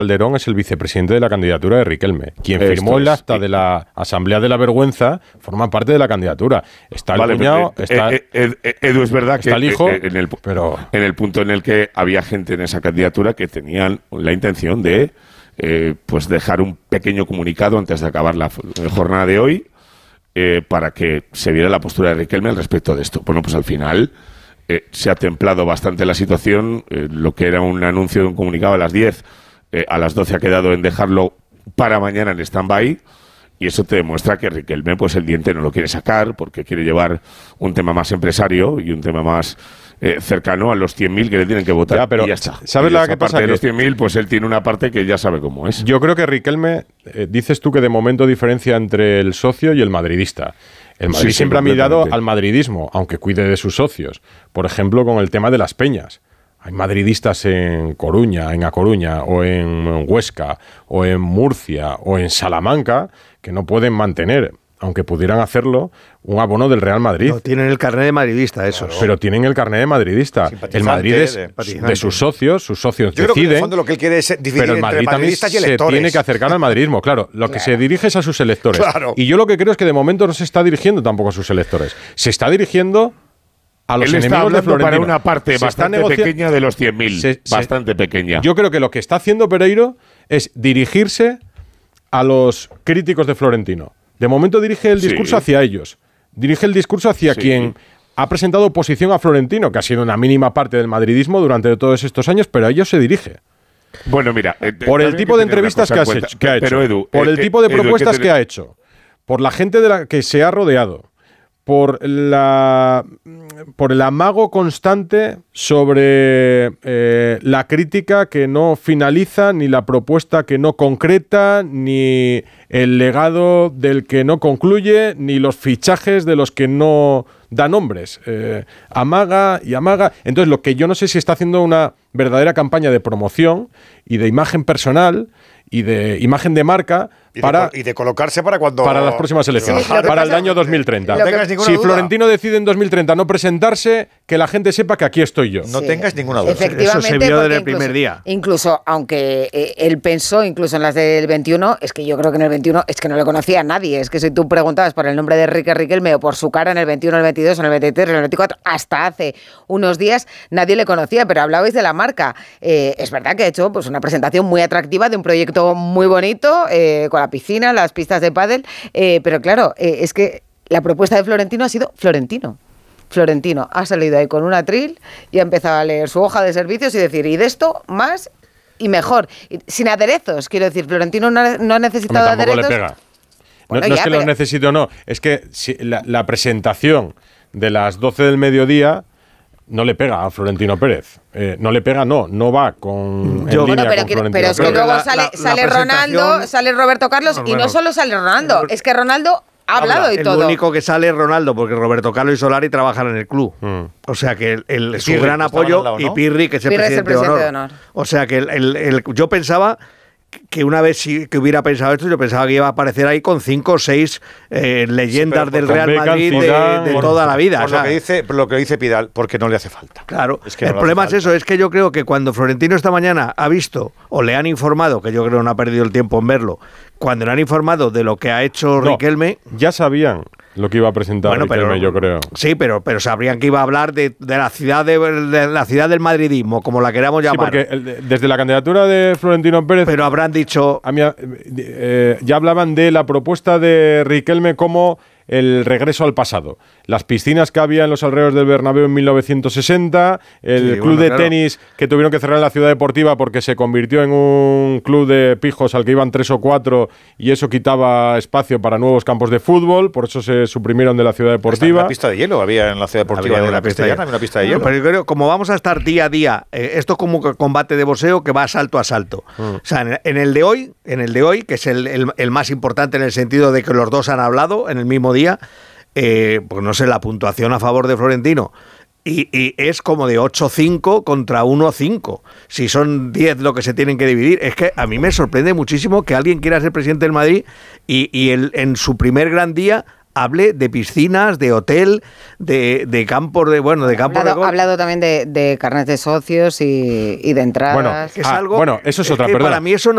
Calderón es el vicepresidente de la candidatura de Riquelme. Quien firmó el acta de la Asamblea de la Vergüenza forma parte de la candidatura. Está el cuñado, Edu, es verdad está que el hijo, en el punto en el que había gente en esa candidatura que tenían la intención de pues dejar un pequeño comunicado antes de acabar la jornada de hoy para que se viera la postura de Riquelme al respecto de esto. Bueno, pues al final se ha templado bastante la situación. Lo que era un anuncio de un comunicado a las 10, a las 12 ha quedado en dejarlo para mañana en stand-by, y eso te demuestra que Riquelme pues el diente no lo quiere sacar porque quiere llevar un tema más empresario y un tema más cercano a los 100.000 que le tienen que votar. Ya, pero y ya está. ¿sabes la que pasa? De los 100.000, pues él tiene una parte que ya sabe cómo es. Yo creo que Riquelme, dices tú que de momento diferencia entre el socio y el madridista. El Madrid siempre ha mirado al madridismo, aunque cuide de sus socios. Por ejemplo, con el tema de las peñas. Hay madridistas en Coruña, en A Coruña, o en Huesca, o en Murcia, o en Salamanca, que no pueden mantener, aunque pudieran hacerlo, un abono del Real Madrid. No, tienen el carnet de madridista, esos. Claro. Pero tienen el carnet de madridista. El Madrid es de sus socios Yo deciden. creo que en el fondo lo que él quiere es dividir pero el Madrid entre madridistas y electores. se tiene que acercar al madridismo, claro. Lo que se dirige es a sus electores. Claro. Y yo lo que creo es que de momento no se está dirigiendo tampoco a sus electores. Se está dirigiendo a los enemigos de Florentino. Para una parte bastante pequeña de los 100.000. Bastante pequeña. Yo creo que lo que está haciendo Pereiro es dirigirse a los críticos de Florentino. De momento dirige el discurso hacia ellos. Dirige el discurso hacia quien ha presentado oposición a Florentino, que ha sido una mínima parte del madridismo durante todos estos años, pero a ellos se dirige. Bueno, mira, por el tipo de entrevistas que ha hecho, pero Edu, por el tipo de propuestas que ha hecho, por la gente de la que se ha rodeado, por el amago constante sobre la crítica que no finaliza, ni la propuesta que no concreta, ni el legado del que no concluye, ni los fichajes de los que no da nombres. Amaga y amaga. Entonces, lo que yo no sé si está haciendo una verdadera campaña de promoción y de imagen personal y de imagen de marca y de colocarse para las próximas elecciones, para el año 2030. No tengas ninguna si duda. Florentino decide en 2030 no presentarse, que la gente sepa que aquí estoy yo. No tengas ninguna duda. Eso se vio desde el primer día. Incluso, aunque él pensó, incluso en las del 21, es que yo creo que en el 21 es que no le conocía a nadie. Es que si tú preguntabas por el nombre de Enrique Riquelme o por su cara en el 21, en el 22, en el 23, en el 24, hasta hace unos días nadie le conocía, pero hablabais de la marca. Es verdad que ha hecho pues, una presentación muy atractiva de un proyecto muy bonito, con la piscina, las pistas de pádel, pero claro, es que la propuesta de Florentino ha sido Florentino. Florentino ha salido ahí con un atril y ha empezado a leer su hoja de servicios y decir, y de esto más y mejor. Sin aderezos, quiero decir, Florentino no ha necesitado tampoco aderezos. Le pega. Bueno, no es que los necesite o no, es que si la presentación de las 12 del mediodía no le pega a Florentino Pérez. No le pega, no va con línea con Florentino. Pero es que Pérez. luego sale Ronaldo, sale Roberto Carlos, y no solo sale Ronaldo, es que Ronaldo ha hablado y todo. El único que sale es Ronaldo, porque Roberto Carlos y Solari trabajan en el club. O sea que su gran apoyo, lado, ¿no? Y Pirri, que es el presidente de honor. O sea que yo pensaba que una vez que hubiera pensado esto, yo pensaba que iba a aparecer ahí con 5 o 6 leyendas del Real Madrid de toda la vida. Por lo que dice Pidal, porque no le hace falta. Claro, es que el problema es eso, es que yo creo que cuando Florentino esta mañana ha visto, o le han informado, que yo creo que no ha perdido el tiempo en verlo, cuando le han informado de lo que ha hecho Riquelme... Ya sabían lo que iba a presentar Riquelme, yo creo. Sí, pero sabrían que iba a hablar de la ciudad de la ciudad del madridismo, como la queramos llamar. Sí, porque desde la candidatura de Florentino Pérez... Pero habrán dicho... ya hablaban de la propuesta de Riquelme como el regreso al pasado. Las piscinas que había en los alrededores del Bernabéu en 1960, el club de tenis que tuvieron que cerrar en la Ciudad Deportiva porque se convirtió en un club de pijos al que iban 3 o 4 y eso quitaba espacio para nuevos campos de fútbol, por eso se suprimieron de la Ciudad Deportiva. Una pista de hielo había en la Ciudad Deportiva de la Castellana, una pista de hielo. Pero yo creo, como vamos a estar día a día, esto es como combate de boxeo que va salto a salto. O sea, en el de hoy, que es el más importante en el sentido de que los dos han hablado en el mismo día, pues no sé, la puntuación a favor de Florentino y es como de 8-5 contra 1-5. Si son 10 lo que se tienen que dividir, es que a mí me sorprende muchísimo que alguien quiera ser presidente del Madrid y en su primer gran día hable de piscinas, de hotel, de campos de campos de golf. Ha hablado también de carnet de socios y de entradas. Bueno, eso es otra, perdón. Para mí eso